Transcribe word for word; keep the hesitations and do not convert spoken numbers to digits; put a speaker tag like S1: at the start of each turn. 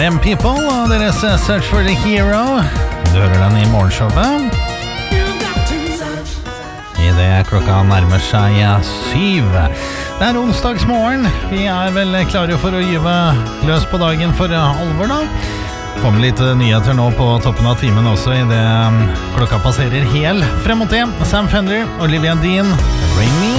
S1: R M People og deres Search for the Hero. Du hører den i morgenshowet. I det klokka nærmer seg syv. Det er onsdagsmorgen. Vi er vel klare for å gyve løs på dagen for alvor da. Kommer litt nyheter nå på toppen av timen også i det klokka passerer hel frem mot det. Sam Fender, Olivia Dean, Bring Me